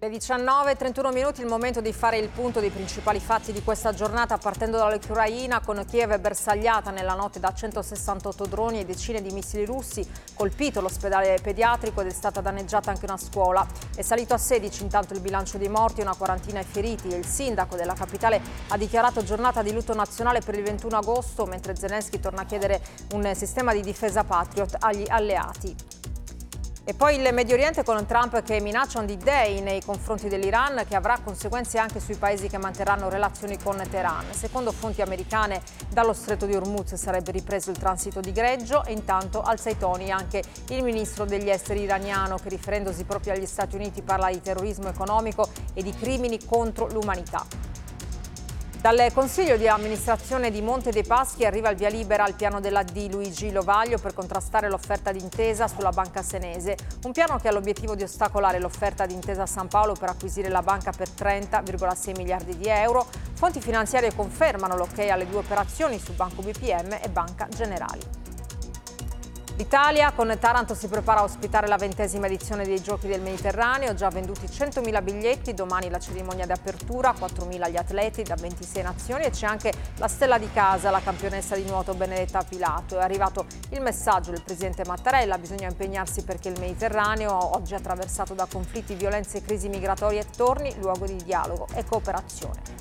Le 19:31 il momento di fare il punto dei principali fatti di questa giornata, partendo dall'Ucraina, con Kiev bersagliata nella notte da 168 droni e decine di missili russi, colpito l'ospedale pediatrico ed è stata danneggiata anche una scuola. È salito a 16 intanto il bilancio dei morti e una quarantina i feriti. Il sindaco della capitale ha dichiarato giornata di lutto nazionale per il 21 agosto, mentre Zelensky torna a chiedere un sistema di difesa Patriot agli alleati. E poi il Medio Oriente con Trump che minaccia un D-Day nei confronti dell'Iran, che avrà conseguenze anche sui paesi che manterranno relazioni con Teheran. Secondo fonti americane, dallo stretto di Hormuz sarebbe ripreso il transito di greggio e intanto alza i toni anche il ministro degli esteri iraniano, che riferendosi proprio agli Stati Uniti parla di terrorismo economico e di crimini contro l'umanità. Dal Consiglio di amministrazione di Monte dei Paschi arriva il via libera al piano della D. Luigi Lovaglio per contrastare l'offerta d'intesa sulla banca senese, un piano che ha l'obiettivo di ostacolare l'offerta d'intesa San Paolo per acquisire la banca per 30,6 miliardi di euro. Fonti finanziarie confermano l'ok alle due operazioni su Banco BPM e Banca Generali. L'Italia con Taranto si prepara a ospitare la 20ª edizione dei Giochi del Mediterraneo, già venduti 100.000 biglietti, domani la cerimonia di apertura, 4.000 gli atleti da 26 nazioni e c'è anche la stella di casa, la campionessa di nuoto Benedetta Pilato. È arrivato il messaggio del presidente Mattarella, bisogna impegnarsi perché il Mediterraneo, oggi attraversato da conflitti, violenze e crisi migratorie, torni luogo di dialogo e cooperazione.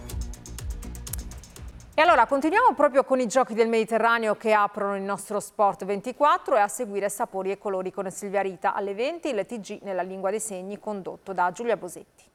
E allora continuiamo proprio con i Giochi del Mediterraneo che aprono il nostro Sport 24 e a seguire Sapori e Colori con Silvia Rita alle 20, il TG nella lingua dei segni condotto da Giulia Bosetti.